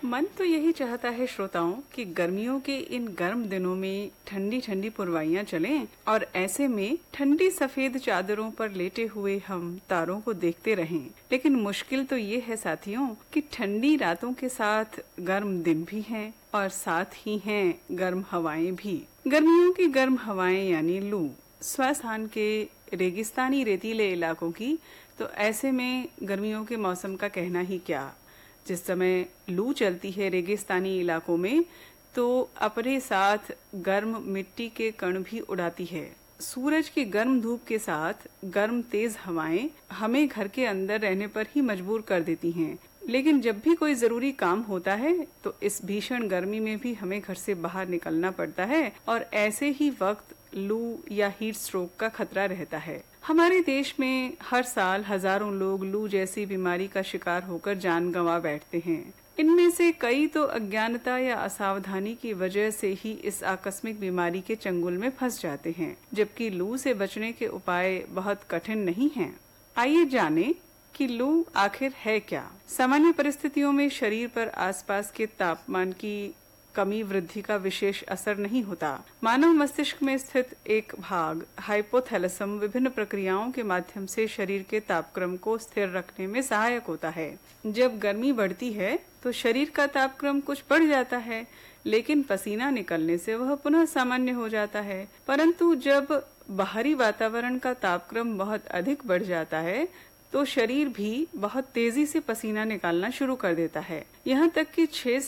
मन तो यही चाहता है श्रोताओं कि गर्मियों के इन गर्म दिनों में ठंडी ठंडी पुरवाइयां चलें और ऐसे में ठंडी सफेद चादरों पर लेटे हुए हम तारों को देखते रहें। लेकिन मुश्किल तो ये है साथियों कि ठंडी रातों के साथ गर्म दिन भी हैं और साथ ही हैं गर्म हवाएं भी। गर्मियों की गर्म हवाएं यानी लू, स्वस्थान के रेगिस्तानी रेतीले इलाकों की, तो ऐसे में गर्मियों के मौसम का कहना ही क्या। जिस समय लू चलती है रेगिस्तानी इलाकों में तो अपने साथ गर्म मिट्टी के कण भी उड़ाती है। सूरज की गर्म धूप के साथ गर्म तेज हवाएं हमें घर के अंदर रहने पर ही मजबूर कर देती हैं। लेकिन जब भी कोई जरूरी काम होता है तो इस भीषण गर्मी में भी हमें घर से बाहर निकलना पड़ता है और ऐसे ही वक्त लू या हीट स्ट्रोक का खतरा रहता है। हमारे देश में हर साल हजारों लोग लू जैसी बीमारी का शिकार होकर जान गंवा बैठते हैं। इनमें से कई तो अज्ञानता या असावधानी की वजह से ही इस आकस्मिक बीमारी के चंगुल में फंस जाते हैं, जबकि लू से बचने के उपाय बहुत कठिन नहीं हैं। आइए जानें कि लू आखिर है क्या। सामान्य परिस्थितियों में शरीर पर आसपास के तापमान की कमी वृद्धि का विशेष असर नहीं होता। मानव मस्तिष्क में स्थित एक भाग हाइपोथैलेसम विभिन्न प्रक्रियाओं के माध्यम से शरीर के तापक्रम को स्थिर रखने में सहायक होता है। जब गर्मी बढ़ती है तो शरीर का तापक्रम कुछ बढ़ जाता है, लेकिन पसीना निकलने से वह पुनः सामान्य हो जाता है। परंतु जब बाहरी वातावरण का तापक्रम बहुत अधिक बढ़ जाता है तो शरीर भी बहुत तेजी से पसीना निकालना शुरू कर देता है। यहाँ तक कि 6